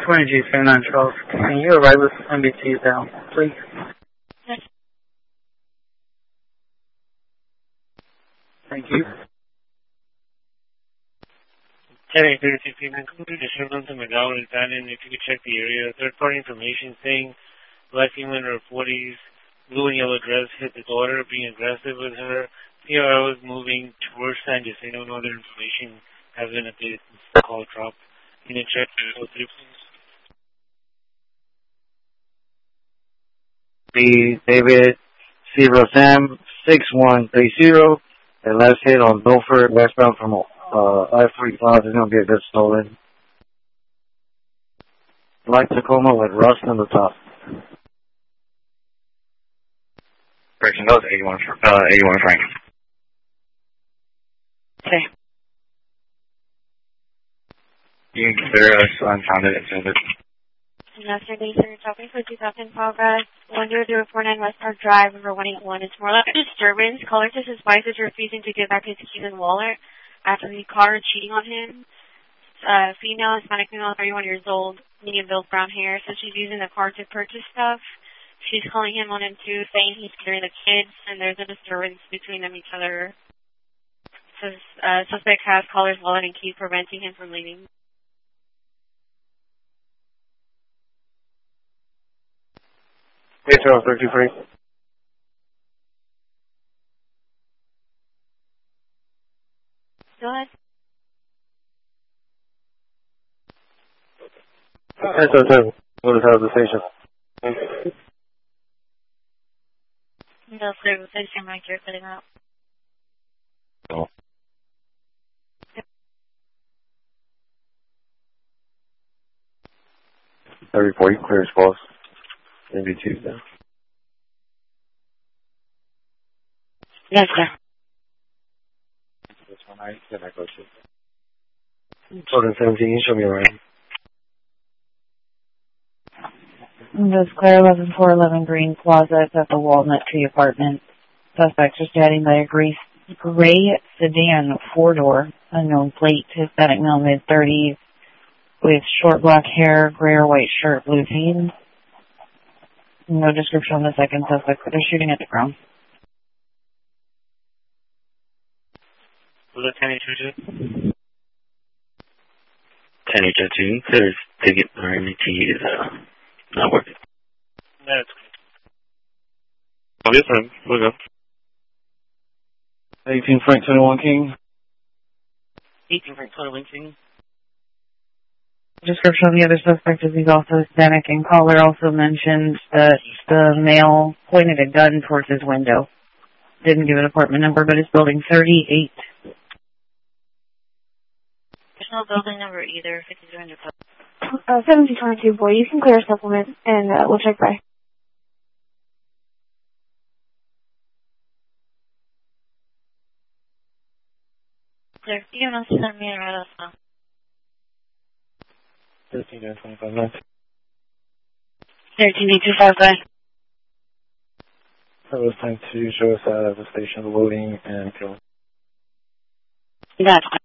20G7912. Can you arrive with MBTs down, please? Yes. Thank you. 10-832 p.m. Concluded disturbance in McGowan and Fannin. If you could check the area. Third-party information saying black female in her 40s, blue and yellow dress, hit the daughter, being aggressive with her. PRO is moving towards San Jacinto. No other information has been updated since the call dropped. Can you check the 03, please? David Zero Sam 6130. The last hit on Milford, westbound from I-45 is going to be a bit stolen. Black Tacoma with rust on the top. Correction, that was 81 Frank. Okay. You can consider us unfounded incentive. Yesterday, sir, talking for 2000 progress, 10049 West Park Drive, number 181. It's more like a disturbance. Caller says his wife is refusing to give back his keys and wallet after he caught her cheating on him. Female, Hispanic female, 31 years old, medium-built brown hair, says she's using the car to purchase stuff. She's calling him on him too, saying he's carrying the kids, and there's a disturbance between them each other. Says suspect has caller's wallet and keys preventing him from leaving. Yes, 33. Go ahead. Yes, what is out of the station? No, sir, the station mic you're putting out. Oh. Every 40 clears false. Maybe Tuesday. Yes, sir. This one, I go to. Children 17, can you show me around? This Claire 11411 Green Plaza. It's at the Walnut Tree apartment. Suspects are standing by a gray sedan, 4-door, unknown plate, Hispanic male, mid-30s, with short black hair, gray or white shirt, blue jeans. No description on the second suspect, but they're shooting at the ground. Was it 10-822? 10-822, there's ticket or MT is not working. That's good. Oh, yes, sir. We'll go. 18 Frank 21 King. 18 Frank 21 King. Description of the other suspect is he's also Hispanic, and caller also mentioned that the male pointed a gun towards his window. Didn't give an apartment number, but it's building 38. There's no building number either. 5200. 1722, boy, you can clear a supplement, and we'll check by. Clear. You can also send me a red now. 13 to 25 minutes. 13-825, bye. So it was time to show us out of the station loading and kill. That's